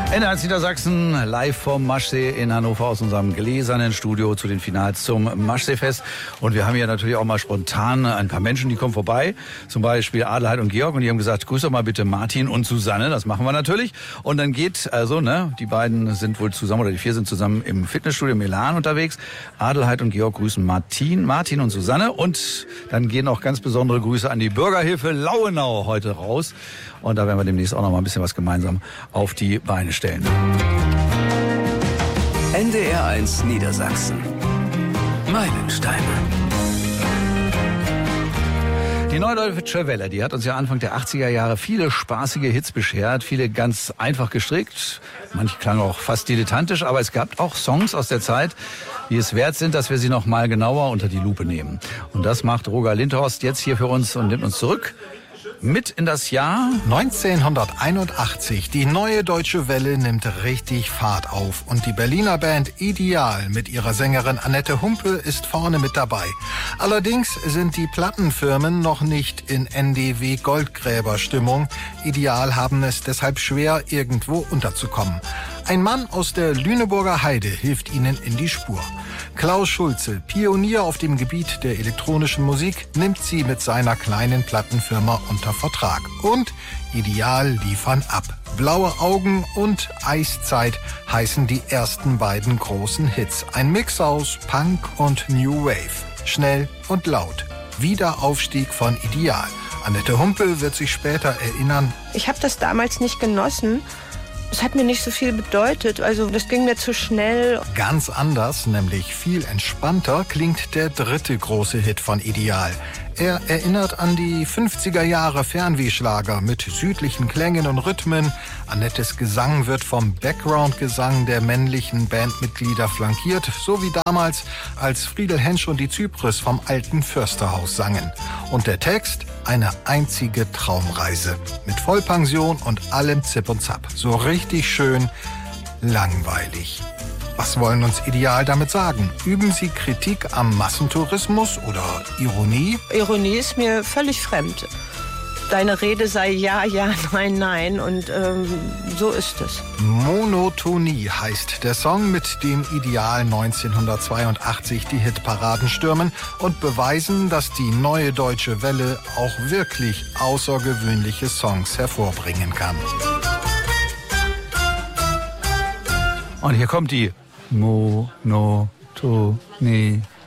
NDR Niedersachsen, live vom Maschsee in Hannover aus unserem gläsernen Studio zu den Finals zum Maschseefest. Und wir haben hier natürlich auch mal spontan ein paar Menschen, die kommen vorbei. Zum Beispiel Adelheid und Georg. Und die haben gesagt, grüß doch mal bitte Martin und Susanne. Das machen wir natürlich. Und dann geht, die beiden sind wohl zusammen, oder die vier sind zusammen im Fitnessstudio Melan unterwegs. Adelheid und Georg grüßen Martin und Susanne. Und dann gehen auch ganz besondere Grüße an die Bürgerhilfe Lauenau heute raus. Und da werden wir demnächst auch noch mal ein bisschen was gemeinsam auf die Beine stellen. NDR1 Niedersachsen. Meilensteine. Die Neue Deutsche Welle, die hat uns ja Anfang der 80er Jahre viele spaßige Hits beschert, viele ganz einfach gestrickt. Manche klangen auch fast dilettantisch, aber es gab auch Songs aus der Zeit, die es wert sind, dass wir sie noch mal genauer unter die Lupe nehmen. Und das macht Roger Lindhorst jetzt hier für uns und nimmt uns zurück mit in das Jahr 1981. Die Neue Deutsche Welle nimmt richtig Fahrt auf. Und die Berliner Band Ideal mit ihrer Sängerin Annette Humpe ist vorne mit dabei. Allerdings sind die Plattenfirmen noch nicht in NDW-Goldgräber-Stimmung. Ideal haben es deshalb schwer, irgendwo unterzukommen. Ein Mann aus der Lüneburger Heide hilft ihnen in die Spur. Klaus Schulze, Pionier auf dem Gebiet der elektronischen Musik, nimmt sie mit seiner kleinen Plattenfirma unter Vertrag. Und Ideal liefern ab. Blaue Augen und Eiszeit heißen die ersten beiden großen Hits. Ein Mix aus Punk und New Wave. Schnell und laut. Wiederaufstieg von Ideal. Annette Humpe wird sich später erinnern. Ich habe das damals nicht genossen. Es hat mir nicht so viel bedeutet, also das ging mir zu schnell. Ganz anders, nämlich viel entspannter, klingt der dritte große Hit von Ideal. Er erinnert an die 50er Jahre Fernwehschlager mit südlichen Klängen und Rhythmen. Annettes Gesang wird vom Background-Gesang der männlichen Bandmitglieder flankiert, so wie damals, als Friedel Hensch und die Zypris vom alten Försterhaus sangen. Und der Text? Eine einzige Traumreise. Mit Vollpension und allem Zip und Zap. So richtig schön langweilig. Was wollen uns Ideal damit sagen? Üben Sie Kritik am Massentourismus oder Ironie? Ironie ist mir völlig fremd. Deine Rede sei ja, ja, nein, nein und so ist es. Monotonie heißt der Song, mit dem Ideal 1982 die Hitparaden stürmen und beweisen, dass die Neue Deutsche Welle auch wirklich außergewöhnliche Songs hervorbringen kann. Und hier kommt die Monotonie.